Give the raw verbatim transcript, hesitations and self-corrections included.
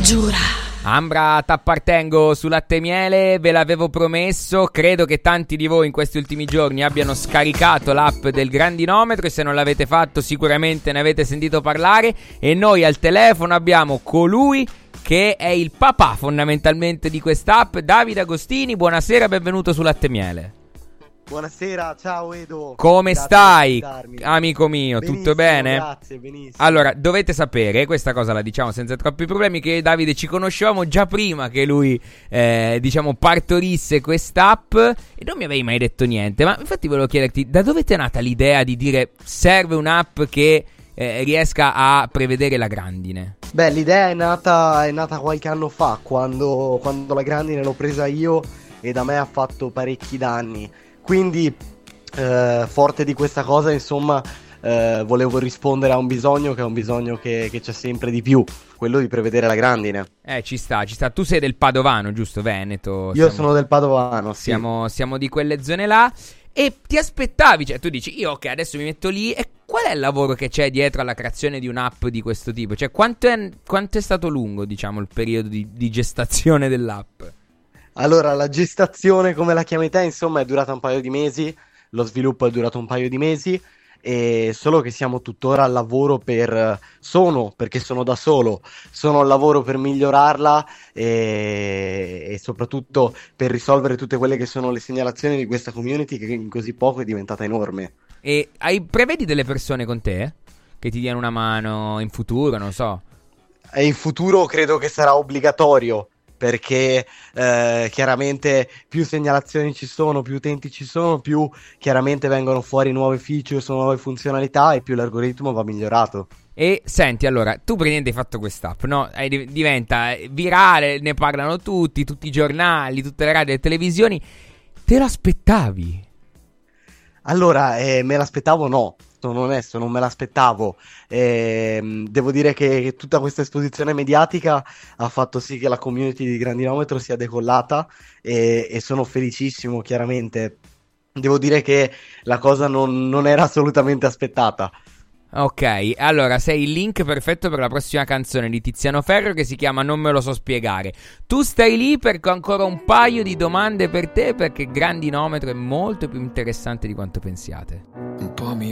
Giura. Ambra, t'appartengo su Latte e Miele, ve l'avevo promesso, credo che tanti di voi in questi ultimi giorni abbiano scaricato l'app del Grandinometro e se non l'avete fatto sicuramente ne avete sentito parlare e noi al telefono abbiamo colui che è il papà fondamentalmente di quest'app, Davide Agostini. Buonasera, benvenuto su Latte e Miele. Buonasera, ciao Edo. Come Grazie stai, amico mio? Benissimo, tutto bene? Grazie, benissimo. Allora, dovete sapere, questa cosa la diciamo senza troppi problemi, che Davide ci conoscevamo già prima che lui, eh, diciamo, partorisse quest'app e non mi avevi mai detto niente. Ma infatti volevo chiederti, da dove ti è nata l'idea di dire serve un'app che eh, riesca a prevedere la grandine? Beh, l'idea è nata, è nata qualche anno fa, quando, quando la grandine l'ho presa io e da me ha fatto parecchi danni. Quindi, eh, forte di questa cosa, insomma, eh, volevo rispondere a un bisogno che è un bisogno che, che c'è sempre di più, quello di prevedere la grandine. Eh, ci sta, ci sta. Tu sei del Padovano, giusto? Veneto. Io siamo, sono del Padovano, sì. Siamo, siamo di quelle zone là. E ti aspettavi, cioè tu dici, io ok, adesso mi metto lì. E qual è il lavoro che c'è dietro alla creazione di un'app di questo tipo? Cioè, quanto è, quanto è stato lungo, diciamo, il periodo di, di gestazione dell'app? Allora, la gestazione, come la chiami te, insomma, è durata un paio di mesi, lo sviluppo è durato un paio di mesi, e solo che siamo tuttora al lavoro per... sono, perché sono da solo, sono al lavoro per migliorarla e... e soprattutto per risolvere tutte quelle che sono le segnalazioni di questa community che in così poco è diventata enorme. E hai, prevedi delle persone con te? Che ti diano una mano in futuro, non so. E in futuro credo che sarà obbligatorio. Perché eh, chiaramente più segnalazioni ci sono, più utenti ci sono, più chiaramente vengono fuori nuove features, nuove funzionalità e più l'algoritmo va migliorato. E senti, allora, tu praticamente hai fatto quest'app, no? Eh, diventa virale, ne parlano tutti, tutti i giornali, tutte le radio e le televisioni. Te l'aspettavi? Allora, eh, me l'aspettavo no. Sono onesto, non me l'aspettavo. Eh, devo dire che, che tutta questa esposizione mediatica ha fatto sì che la community di Grandinometro sia decollata e, e sono felicissimo, chiaramente. Devo dire che la cosa non, non era assolutamente aspettata. Ok, allora sei il link perfetto per la prossima canzone di Tiziano Ferro che si chiama Non me lo so spiegare. Tu stai lì perché ho ancora un paio di domande per te, perché Grandinometro è molto più interessante di quanto pensiate. Un po' mi